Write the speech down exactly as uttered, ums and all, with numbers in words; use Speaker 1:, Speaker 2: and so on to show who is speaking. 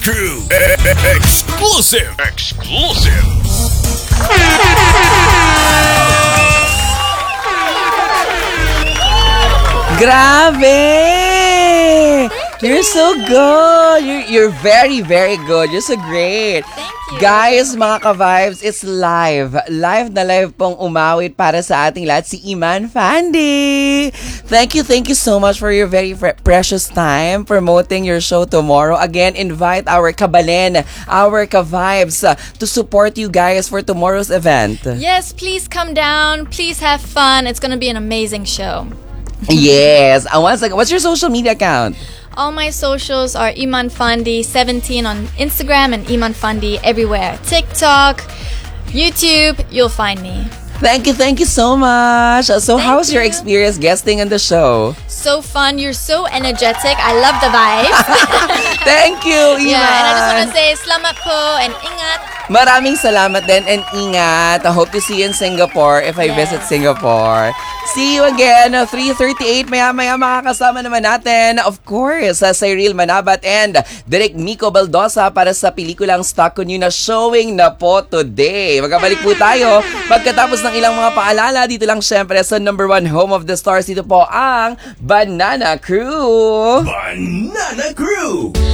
Speaker 1: Crew exclusive exclusive
Speaker 2: Grabe! You're so good. You're, you're very, very good. You're so great.
Speaker 3: Thank you.
Speaker 2: Guys, mga ka-vibes, it's live. Live na live pong umawit para sa ating lahat si Iman Fandi. Thank you, thank you so much for your very pre- precious time promoting your show tomorrow. Again, invite our kabalen, our ka-vibes uh, to support you guys for tomorrow's event.
Speaker 3: Yes, please come down. Please have fun. It's going to be an amazing show.
Speaker 2: Yes. And once again, what's your social media account?
Speaker 3: All my socials are Iman Fandi seventeen on Instagram and Iman Fandi everywhere. TikTok, YouTube, you'll find me.
Speaker 2: Thank you, thank you so much. So,
Speaker 3: Thank
Speaker 2: how's your
Speaker 3: you.
Speaker 2: experience guesting on the show?
Speaker 3: So fun. You're so energetic. I love the vibes.
Speaker 2: Thank you, Iman.
Speaker 3: Yeah, and I just want to say salamat po and ingat.
Speaker 2: Maraming salamat din and ingat. I hope to see you in Singapore if I
Speaker 3: Yes.
Speaker 2: visit Singapore. See you again, three thirty-eight. Maya-maya makakasama naman natin, of course, sa Cyril Manabat and Direk Miko Baldosa para sa pelikulang Stuck on You na showing na po today. Magkabalik po tayo pagkatapos ng ilang mga paalala. Dito lang syempre sa number one home of the stars. Dito po ang Banana Crew.
Speaker 1: Banana Crew.